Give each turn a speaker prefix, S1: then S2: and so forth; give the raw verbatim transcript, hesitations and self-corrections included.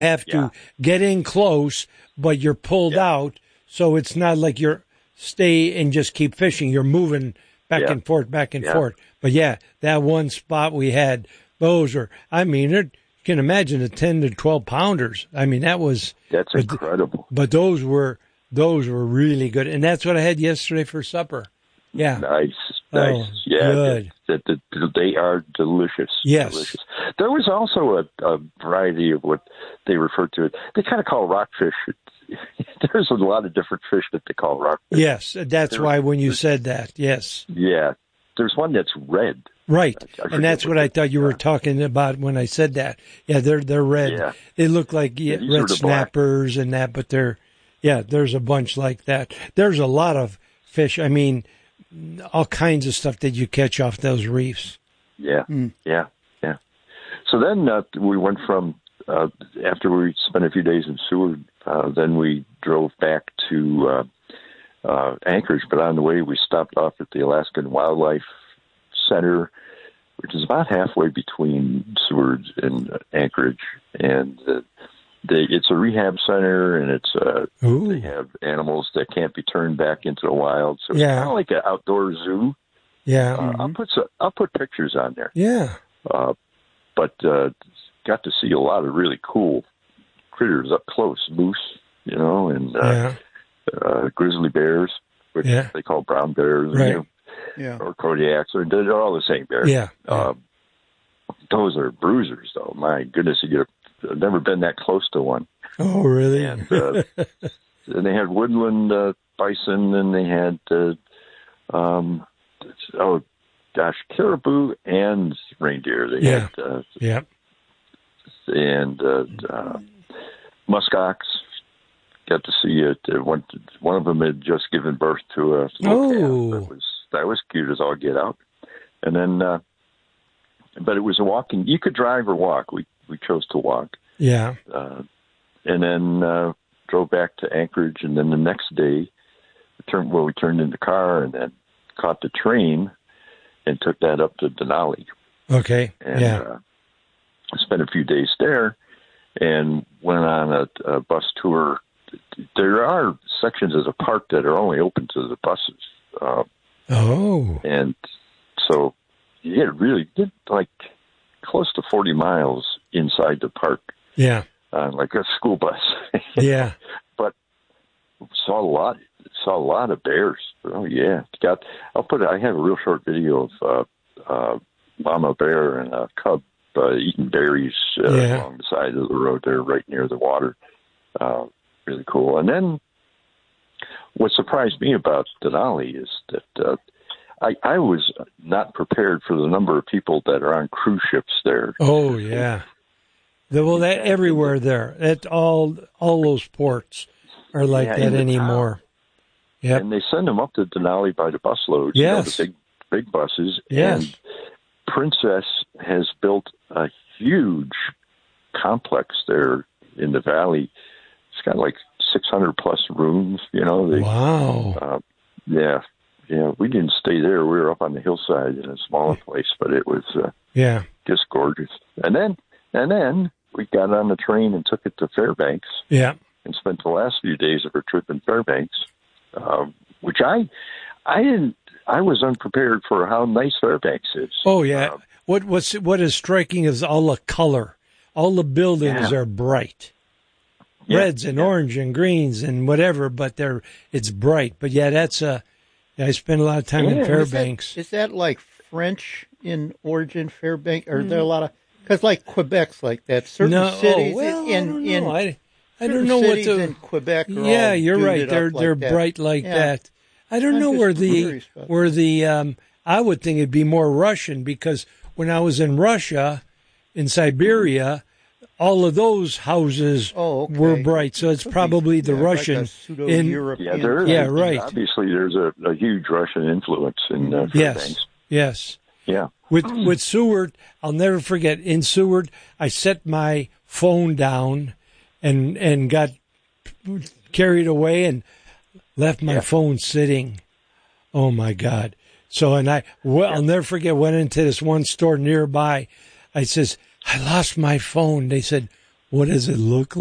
S1: have to
S2: Yeah.
S1: get in close, but you're pulled
S2: Yeah.
S1: out, so it's not like you're stay and just keep fishing. You're moving back
S2: Yeah.
S1: and forth, back and
S2: Yeah.
S1: forth. But yeah, that one spot we had, those are, I mean, it, you can imagine the ten to twelve pounders. I mean, that was,
S2: That's
S1: but,
S2: incredible.
S1: but those were, those were really good. And that's what I had yesterday for supper. Yeah.
S2: Nice,
S1: Oh,
S2: nice. yeah,
S1: good.
S2: that, that, that they are delicious.
S1: Yes.
S2: Delicious. There was also a, a variety of what they refer to. They kind of call rockfish. There's a lot of different fish that they call rockfish.
S1: Yes. That's
S2: There-
S1: why when you said that, yes.
S2: Yeah. There's one that's red.
S1: Right.
S2: I forget
S1: And that's what I thought you were talking about when I said that. Yeah, they're they're red.
S2: Yeah.
S1: They look like yeah,
S2: Yeah, these are
S1: red
S2: the black.
S1: snappers and that, but they're yeah, there's a bunch like that. There's a lot of fish. I mean, all kinds of stuff that you catch off those reefs.
S2: Yeah, yeah, yeah. So then uh, we went from, uh, after we spent a few days in Seward, uh, then we drove back to uh, uh, Anchorage. But on the way, we stopped off at the Alaskan Wildlife Center, which is about halfway between Seward and uh, Anchorage. And uh, they, it's a rehab center, and it's uh,
S1: Ooh.
S2: they have animals that can't be turned back into the wild. So it's
S1: Yeah.
S2: kind of like an outdoor zoo.
S1: Yeah.
S2: Uh, I'll put some, I'll put pictures on there.
S1: Yeah.
S2: Uh, but uh, got to see a lot of really cool critters up close, moose, you know, and uh,
S1: Yeah.
S2: uh, grizzly bears, which
S1: Yeah.
S2: they call brown bears,
S1: Right.
S2: you know,
S3: Yeah.
S2: or Kodiaks, or they're all the same bear.
S1: Yeah. Yeah.
S2: Um, those are bruisers, though. My goodness, you get. I've never been that close to one.
S1: Oh, really?
S2: And, uh, and they had woodland uh, bison, and they had, uh, um, oh gosh, caribou and reindeer. They
S1: Yeah.
S2: had, uh,
S1: Yeah.
S2: and uh, uh, muskox. Got to see it. Uh, one, one of them had just given birth to a little
S1: Oh.
S2: calf. That was that was cute as all get out. And then, uh, but it was a walking. You could drive or walk. We we chose to walk.
S1: Yeah.
S2: Uh, and then uh, drove back to Anchorage, and then the next day, we turned well, we turned in the car, and then caught the train, and took that up to Denali,
S1: Okay.
S2: and
S1: Yeah.
S2: uh, spent a few days there, and went on a, a bus tour. There are sections of the park that are only open to the buses, uh,
S1: Oh.
S2: and so you get really did like close to forty miles inside the park.
S1: Yeah.
S2: Uh, like a school bus.
S1: Yeah.
S2: But saw a lot, saw a lot of bears. Oh yeah, got. I'll put. I have a real short video of uh, uh, mama bear and a cub uh, eating berries uh,
S1: Yeah.
S2: along the side of the road there, right near the water. Uh, really cool. And then, what surprised me about Denali is that uh, I, I was not prepared for the number of people that are on cruise ships there.
S1: Oh, yeah. The, well, that everywhere there. That all all those ports are like
S2: Yeah,
S1: that
S2: in the
S1: anymore. Yep.
S2: And they send them up to Denali by the busloads.
S1: Yes.
S2: You know, the big, big buses.
S1: Yes.
S2: And Princess has built a huge complex there in the valley. It's got like six hundred plus rooms, you know. They,
S1: Wow.
S2: uh, yeah. Yeah. We didn't stay there. We were up on the hillside in a smaller place, but it was uh,
S1: Yeah.
S2: just gorgeous. And then, and then we got on the train and took it to Fairbanks.
S1: Yeah.
S2: And spent the last few days of our trip in Fairbanks, um, which I, I didn't, I was unprepared for how nice Fairbanks is.
S1: Oh, yeah.
S2: Um,
S1: what what's what is striking is all the color. All the buildings
S2: Yeah.
S1: are bright.
S2: Yeah,
S1: Reds and
S2: yeah.
S1: orange and greens and whatever, but they're it's bright. But yeah, that's a. I spent a lot of time
S2: Yeah,
S1: in
S2: is that-
S1: Fairbanks.
S3: Is that like French in origin, Fairbanks? Or are there a lot of, because like Quebec's like that. Certain
S1: no,
S3: cities
S1: oh, well,
S3: in,
S1: I don't
S3: in,
S1: know. I, I
S3: certain
S1: don't know what
S3: cities
S1: to.
S3: in Quebec are
S1: Yeah,
S3: all
S1: you're right.
S3: duded
S1: They're
S3: up like
S1: they're
S3: that.
S1: bright like
S3: Yeah.
S1: that. I don't
S3: I'm
S1: know
S3: just
S1: where the
S3: curious about
S1: where the um I would think it'd be more Russian, because when I was in Russia, in Siberia, all of those houses
S3: Oh, okay.
S1: were bright. So it's
S3: Could be,
S1: probably the
S3: yeah, like a
S1: Russian in
S3: pseudo-European.
S2: Yeah, there is.
S1: Yeah, right.
S2: Obviously, there's a, a huge Russian influence in uh,
S1: yes,
S2: Fairbanks.
S1: yes.
S2: Yeah.
S1: With with Seward, I'll never forget. In Seward, I set my phone down, and and got carried away and left my
S2: Yeah.
S1: phone sitting. Oh my God! So and I, well, I'll never forget. Went into this one store nearby. I says, I lost my phone. They said, What does it look